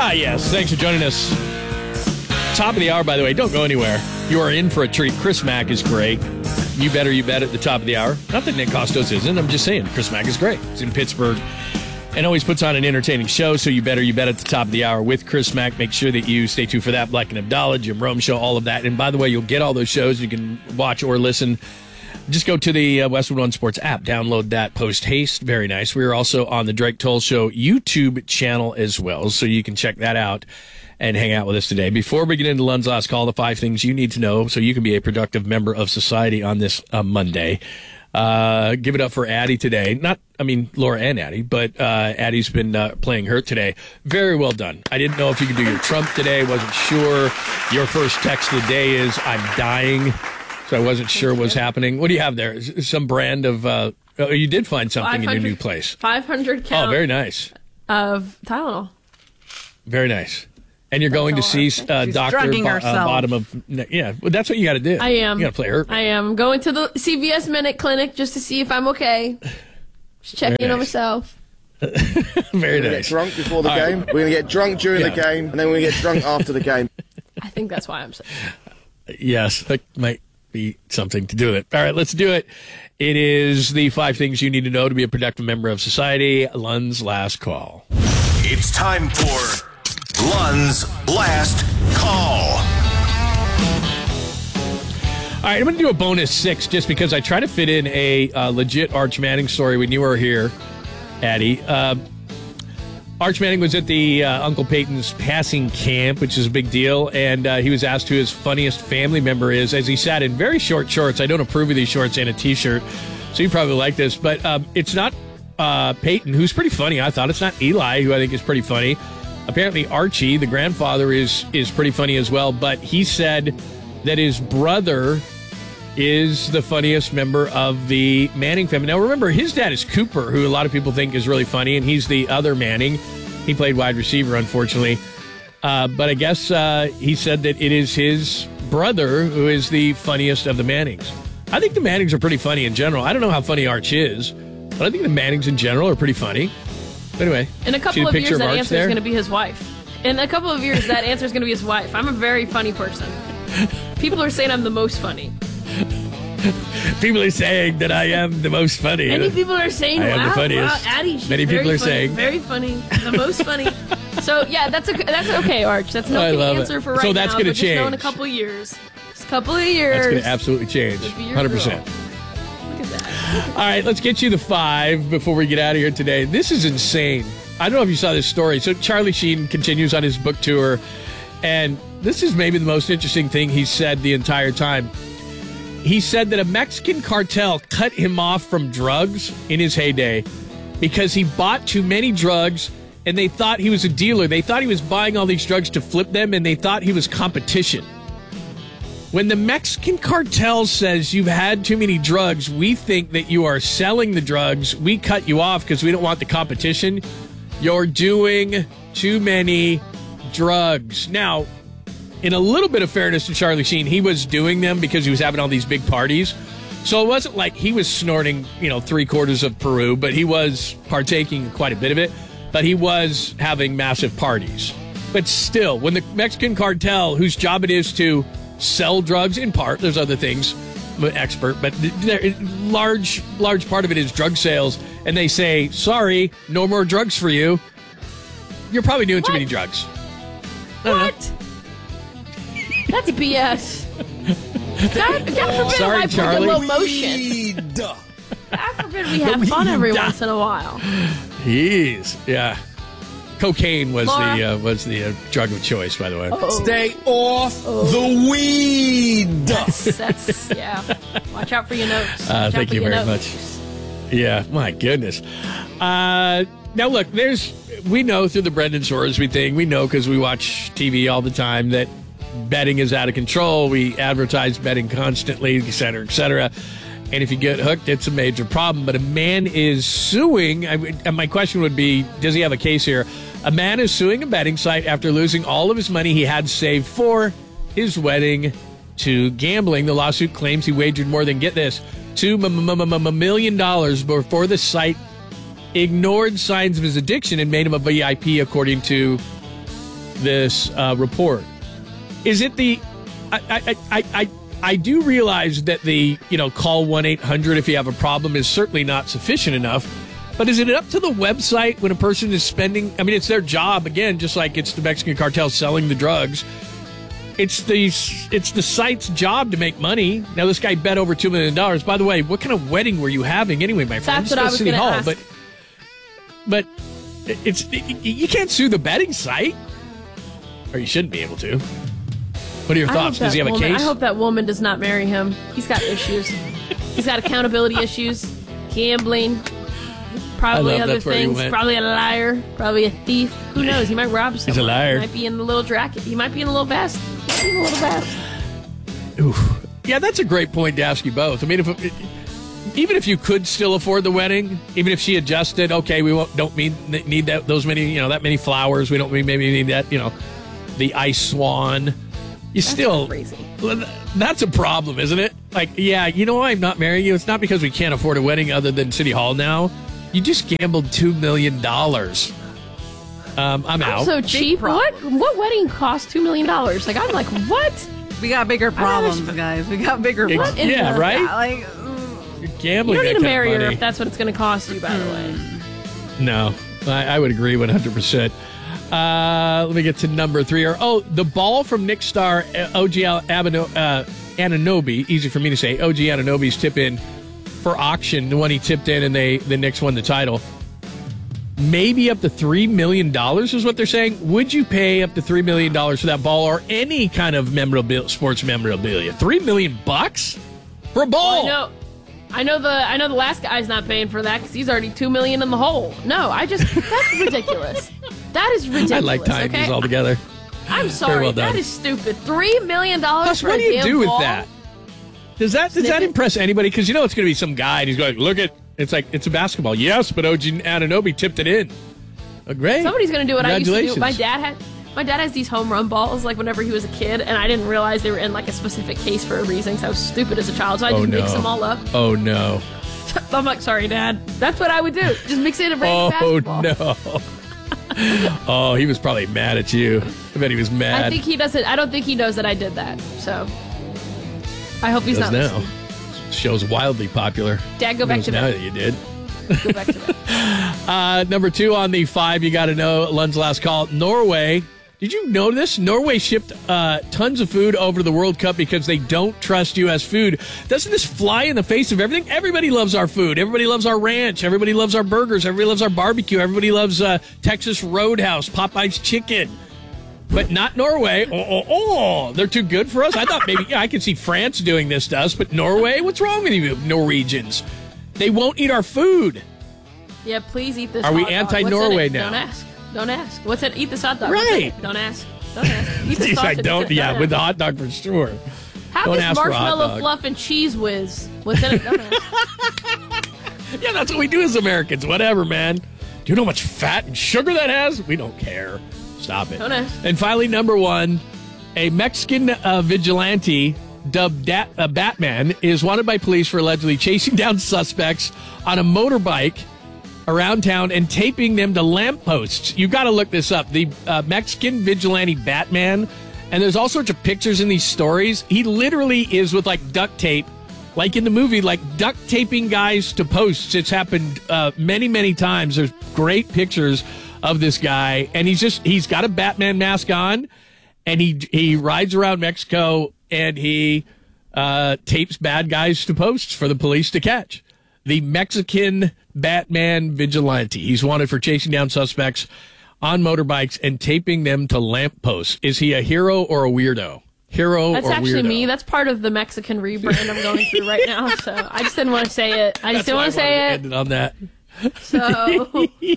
Yes. Thanks for joining us. Top of the hour, by the way. Don't go anywhere. You are in for a treat. Chris Mack is great. You bet at the top of the hour. Not that Nick Costos isn't. I'm just saying Chris Mack is great. He's in Pittsburgh and always puts on an entertaining show. So you bet at the top of the hour with Chris Mack. Make sure that you stay tuned for that. Black and Abdallah, Jim Rome Show, all of that. And by the way, you'll get all those shows. You can watch or listen. Just go to the Westwood One Sports app. Download that post haste. Very nice. We are also on the Drake Toll Show YouTube channel as well. So you can check that out and hang out with us today. Before we get into Lund's Last Call, the 5 things you need to know so you can be a productive member of society on this Monday. Give it up for Addie today. Laura and Addie, but Addie's been playing hurt today. Very well done. I didn't know if you could do your Trump today. Wasn't sure. Your first text of the day is, I'm dying. So I wasn't sure what was happening. What do you have there? Some brand of, you did find something in your new place. 500 count. Oh, very nice. Of Tylenol. Very nice. And you're going to see Dr. Bottom of... Yeah, well, that's what you got to do. I am. You got to play hurt. I am going to the CVS Minute Clinic just to see if I'm okay. Just check in on myself. Very nice. Get drunk before the game. We're going to get drunk during the game, and then we're going to get drunk after the game. I think that's why I'm sick. Yes, that might be something to do with it. All right, let's do it. It is the 5 things you need to know to be a productive member of society. Lund's Last Call. It's time for Lund's Last Call. All right, I'm going to do a bonus 6 just because I try to fit in a legit Arch Manning story when you were here, Addie. Arch Manning was at the Uncle Peyton's passing camp, which is a big deal, and he was asked who his funniest family member is as he sat in very short shorts. I don't approve of these shorts and a T-shirt, so you probably like this, but it's not Peyton, who's pretty funny. I thought it's not Eli, who I think is pretty funny. Apparently Archie, the grandfather, is pretty funny as well, but he said that his brother is the funniest member of the Manning family. Now, remember, his dad is Cooper, who a lot of people think is really funny, and he's the other Manning. He played wide receiver, unfortunately. But I guess he said that it is his brother who is the funniest of the Mannings. I think the Mannings are pretty funny in general. I don't know how funny Arch is, but I think the Mannings in general are pretty funny. But anyway, in a couple of years, that answer is going to be his wife. In a couple of years, that answer is going to be his wife. I'm a very funny person. People are saying I'm the most funny. People are saying that I am the most funny. Many people are saying, I am the funniest. Wow, Addie, she's Many people are saying very funny, the most funny. So yeah, that's okay, Arch. That's an okay answer for right now. So that's going to change. In a couple of years. Just a couple of years. That's going to absolutely change. 100%. Look at that. All right, let's get you the 5 before we get out of here today. This is insane. I don't know if you saw this story. So Charlie Sheen continues on his book tour, and this is maybe the most interesting thing he said the entire time. He said that a Mexican cartel cut him off from drugs in his heyday because he bought too many drugs, and they thought he was a dealer. They thought he was buying all these drugs to flip them, and they thought he was competition. When the Mexican cartel says you've had too many drugs, we think that you are selling the drugs. We cut you off because we don't want the competition. You're doing too many drugs. Now, in a little bit of fairness to Charlie Sheen, he was doing them because he was having all these big parties. So it wasn't like he was snorting, 3/4 of Peru, but he was partaking in quite a bit of it. But he was having massive parties. But still, when the Mexican cartel, whose job it is to sell drugs, in part, there's other things, I'm an expert, but large part of it is drug sales, and they say, sorry, no more drugs for you. You're probably doing too many drugs. What? That's BS. God forbid Sorry, I Charlie. low motion. God forbid we have fun every once in a while. Yeah. Cocaine was the drug of choice, by the way. Stay off the weed. That's yeah. Watch out for your notes. Thank you very much. Yeah, my goodness. Now, look, we know through the Brendan Sorsby thing, we know because we watch TV all the time that betting is out of control. We advertise betting constantly, et cetera, et cetera. And if you get hooked, it's a major problem. But a man is suing. And my question would be, does he have a case here? A man is suing a betting site after losing all of his money he had saved for his wedding to gambling. The lawsuit claims he wagered more than, get this, $2 million before the site ignored signs of his addiction and made him a VIP, according to this report. Is it the? I do realize that the call 1-800 if you have a problem is certainly not sufficient enough. But is it up to the website when a person is spending? I mean, it's their job again, just like it's the Mexican cartel selling the drugs. It's the site's job to make money. Now, this guy bet over $2 million. By the way, what kind of wedding were you having anyway, my friend? That's what I was going to ask. But you can't sue the betting site, or you shouldn't be able to. What are your thoughts? Does he have a case? I hope that woman does not marry him. He's got issues. He's got accountability issues, gambling, probably other things. Probably a liar, probably a thief. Who knows? He might rob someone. He's a liar. He might be in the little jacket. He might be in the little vest. He might be in the little vest. Oof. Yeah, that's a great point to ask you both. I mean, even if you could still afford the wedding, even if she adjusted, okay, we don't need those many, that many flowers. We don't maybe need that, the ice swan. That's crazy. That's a problem, isn't it? Like, yeah, I'm not marrying you. It's not because we can't afford a wedding other than City Hall now. You just gambled $2 million. I'm out. So cheap. What wedding costs $2 million? Like, I'm like, what? We got bigger problems, guys. We got bigger problems. Yeah, right? You're gambling. You don't need to marry her if that's what it's going to cost you, by the way. No, I would agree 100%. Let me get to number 3. The ball from Knicks star OG Anunoby, easy for me to say, OG Anunoby's tip in for auction, the one he tipped in and the Knicks won the title. Maybe up to $3 million is what they're saying. Would you pay up to $3 million for that ball or any kind of sports memorabilia? $3 million for a ball? Well, I know the last guy's not paying for that because he's already $2 million in the hole. No, that's ridiculous. That is ridiculous. I like tying these all together. I'm sorry, that is stupid. $3 million for a damn ball? What do you do with that? Does that impress anybody? Because it's going to be some guy and he's going, look at, it's like, it's a basketball. Yes, but OG Anunoby tipped it in. Oh, great. Somebody's going to do what I used to do. My dad has these home run balls, like whenever he was a kid, and I didn't realize they were in like a specific case for a reason because I was stupid as a child, so I just mix them all up. Oh, no. I'm like, sorry, Dad. That's what I would do. Just mix it in a brand new basketball. Oh, no. Oh, he was probably mad at you. I bet he was mad. I think he doesn't. I don't think he knows that I did that. So I hope he's not now. listening. Show's wildly popular. Dad, go back to now bed. That you did. Go back to bed. Number 2 on the 5, you got to know, Lund's last call. Norway. Did you know this? Norway shipped tons of food over to the World Cup because they don't trust U.S. food. Doesn't this fly in the face of everything? Everybody loves our food. Everybody loves our ranch. Everybody loves our burgers. Everybody loves our barbecue. Everybody loves Texas Roadhouse, Popeye's chicken. But not Norway. They're too good for us. I thought maybe I could see France doing this to us, but Norway? What's wrong with you Norwegians? They won't eat our food. Yeah, please eat this. Are we anti-Norway now? Don't ask. What's it? Eat this hot dog. Right. Don't ask. Eat this I don't. Yeah, with the hot dog for sure. Have this marshmallow fluff and cheese whiz. What's in it? Don't ask. Yeah, that's what we do as Americans. Whatever, man. Do you know how much fat and sugar that has? We don't care. Stop it. Don't ask. And finally, number 1, a Mexican vigilante dubbed Batman is wanted by police for allegedly chasing down suspects on a motorbike around town and taping them to lampposts. You got to look this up. The Mexican vigilante Batman, and there's all sorts of pictures in these stories. He literally is with like duct tape, like in the movie, like duct taping guys to posts. It's happened many, many times. There's great pictures of this guy, and he's got a Batman mask on, and he rides around Mexico and he tapes bad guys to posts for the police to catch. The Mexican Batman vigilante. He's wanted for chasing down suspects on motorbikes and taping them to lampposts. Is he a hero or a weirdo? Hero That's or weirdo? That's actually me. That's part of the Mexican rebrand I'm going through right now. So I just didn't want to say it. I just didn't want to say it. Ended on that. So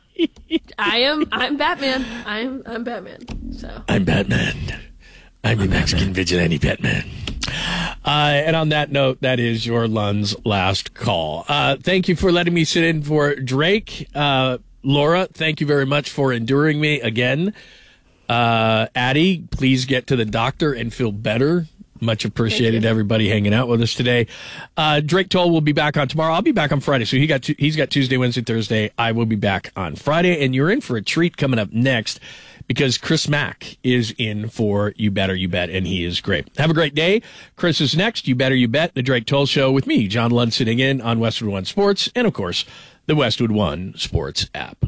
I'm Batman. I'm Batman. So I'm Batman. I'm the Mexican vigilante Batman. And on that note, that is your Lund's last call. Thank you for letting me sit in for Drake. Laura, thank you very much for enduring me again. Addie, please get to the doctor and feel better Much appreciated, everybody hanging out with us today. Drake Toll will be back on tomorrow. I'll be back on Friday. So he's got Tuesday, Wednesday, Thursday. I will be back on Friday. And you're in for a treat coming up next because Chris Mack is in for You Better You Bet, and he is great. Have a great day. Chris is next. You Better You Bet, the Drake Toll Show with me, John Lund, sitting in on Westwood One Sports and, of course, the Westwood One Sports app.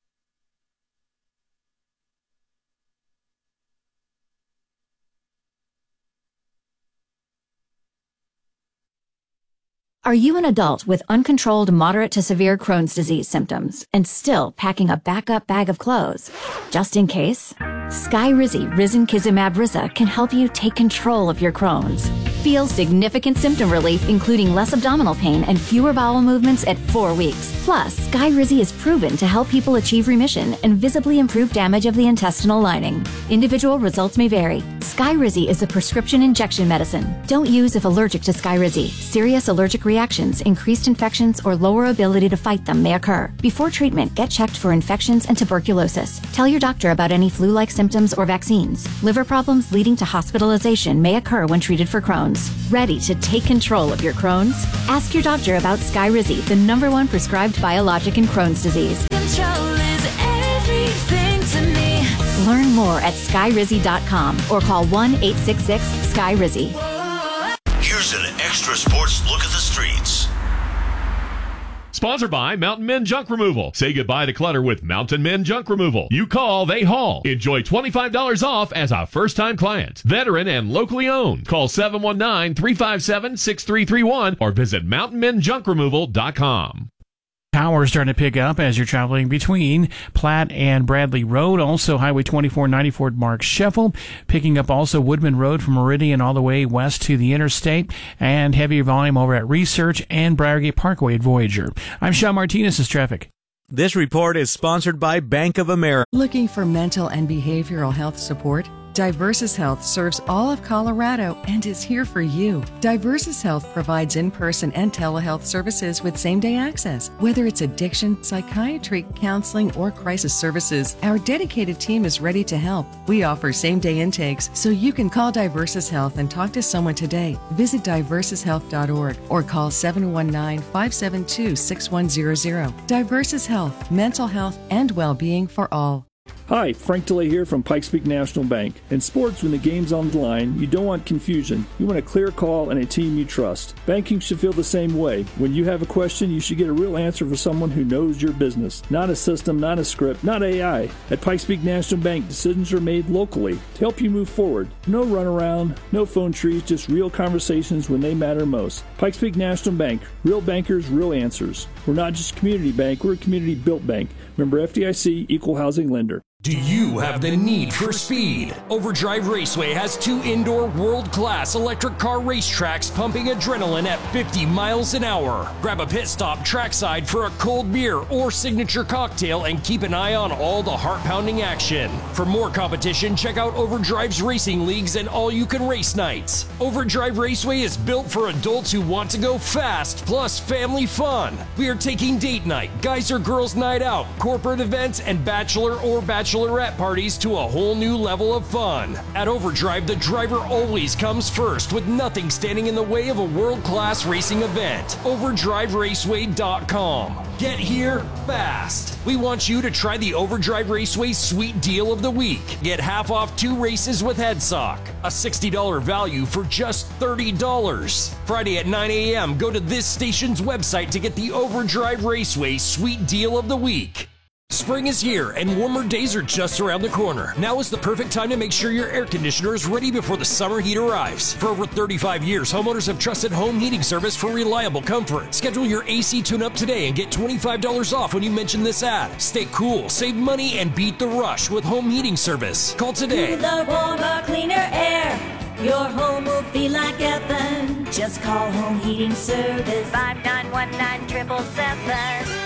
Are you an adult with uncontrolled moderate to severe Crohn's disease symptoms and still packing a backup bag of clothes? Just in case, Skyrizi Risankizumab Riza can help you take control of your Crohn's. Feel significant symptom relief, including less abdominal pain and fewer bowel movements at 4 weeks. Plus, Skyrizi is proven to help people achieve remission and visibly improve damage of the intestinal lining. Individual results may vary. Skyrizi is a prescription injection medicine. Don't use if allergic to Skyrizi. Serious allergic reactions, increased infections, or lower ability to fight them may occur. Before treatment, get checked for infections and tuberculosis. Tell your doctor about any flu-like symptoms or vaccines. Liver problems leading to hospitalization may occur when treated for Crohn's. Ready to take control of your Crohn's? Ask your doctor about Skyrizi, the #1 prescribed biologic in Crohn's disease. Control is everything to me. Learn more at skyrizi.com or call 1-866-SKYRIZI. Here's an extra sports look at the streets. Sponsored by Mountain Men Junk Removal. Say goodbye to clutter with Mountain Men Junk Removal. You call, they haul. Enjoy $25 off as a first-time client. Veteran and locally owned. Call 719-357-6331 or visit mountainmenjunkremoval.com. Power starting to pick up as you're traveling between Platte and Bradley Road. Also, Highway 2494 at Mark Sheffield. Picking up also Woodman Road from Meridian all the way west to the interstate. And heavier volume over at Research and Briargate Parkway at Voyager. I'm Sean Martinez. This traffic. This report is sponsored by Bank of America. Looking for mental and behavioral health support? Diversus Health serves all of Colorado and is here for you. Diversus Health provides in-person and telehealth services with same-day access. Whether it's addiction, psychiatry, counseling, or crisis services, our dedicated team is ready to help. We offer same-day intakes, so you can call Diversus Health and talk to someone today. Visit diversushealth.org or call 719-572-6100. Diversus Health, mental health and well-being for all. Hi, Frank DeLay here from Pikes Peak National Bank. In sports, when the game's on the line, you don't want confusion. You want a clear call and a team you trust. Banking should feel the same way. When you have a question, you should get a real answer from someone who knows your business. Not a system, not a script, not AI. At Pikes Peak National Bank, decisions are made locally to help you move forward. No runaround, no phone trees, just real conversations when they matter most. Pikes Peak National Bank. Real bankers, real answers. We're not just a community bank, we're a community-built bank. Member FDIC, Equal Housing Lender. Do you have the need for speed? Overdrive Raceway has 2 indoor world-class electric car racetracks pumping adrenaline at 50 miles an hour. Grab a pit stop trackside for a cold beer or signature cocktail and keep an eye on all the heart-pounding action. For more competition, check out Overdrive's racing leagues and all-you-can-race nights. Overdrive Raceway is built for adults who want to go fast, plus family fun. We are taking date night, guys or girls night out, corporate events, and bachelor or bachelorette parties to a whole new level of fun. At Overdrive, the driver always comes first, with nothing standing in the way of a world-class racing event. OverdriveRaceway.com. Get here fast. We want you to try the Overdrive Raceway Sweet Deal of the Week. Get half off 2 races with HeadSock. A $60 value for just $30. Friday at 9 a.m., go to this station's website to get the Overdrive Raceway Sweet Deal of the Week. Spring is here and warmer days are just around the corner. Now is the perfect time to make sure your air conditioner is ready before the summer heat arrives. For over 35 years, homeowners have trusted Home Heating Service for reliable comfort. Schedule your AC tune-up today and get $25 off when you mention this ad. Stay cool, save money, and beat the rush with Home Heating Service. Call today. Cooler, warmer, cleaner air. Your home will feel like heaven. Just call Home Heating Service. 5919-777.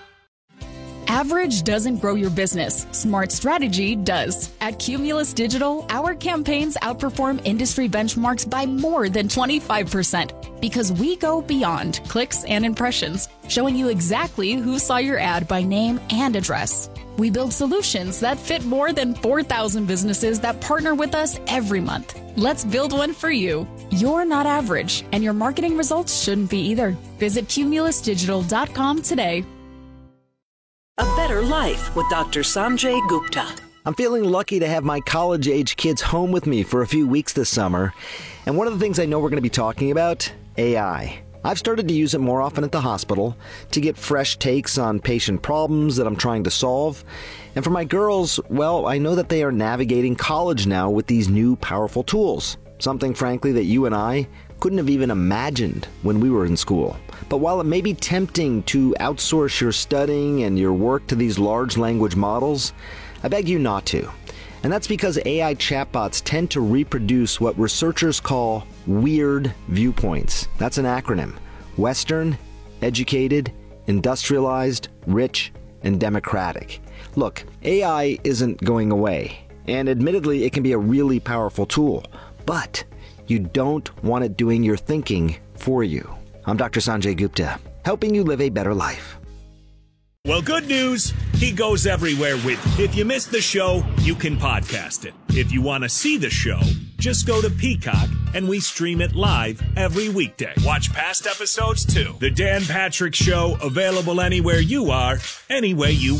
Average doesn't grow your business. Smart strategy does. At Cumulus Digital, our campaigns outperform industry benchmarks by more than 25% because we go beyond clicks and impressions, showing you exactly who saw your ad by name and address. We build solutions that fit more than 4,000 businesses that partner with us every month. Let's build one for you. You're not average, and your marketing results shouldn't be either. Visit cumulusdigital.com today. A better life with Dr. Sanjay Gupta. I'm feeling lucky to have my college-age kids home with me for a few weeks this summer. And one of the things I know we're going to be talking about, AI. I've started to use it more often at the hospital to get fresh takes on patient problems that I'm trying to solve. And for my girls, well, I know that they are navigating college now with these new powerful tools. Something, frankly, that you and I couldn't have even imagined when we were in school. But while it may be tempting to outsource your studying and your work to these large language models, I beg you not to. And that's because AI chatbots tend to reproduce what researchers call weird viewpoints. That's an acronym. Western, educated, industrialized, rich, and democratic. Look, AI isn't going away. And admittedly, it can be a really powerful tool. But you don't want it doing your thinking for you. I'm Dr. Sanjay Gupta, helping you live a better life. Well, good news. He goes everywhere with If you missed the show, you can podcast it. If you want to see the show, just go to Peacock and we stream it live every weekday. Watch past episodes too. The Dan Patrick Show, available anywhere you are, any way you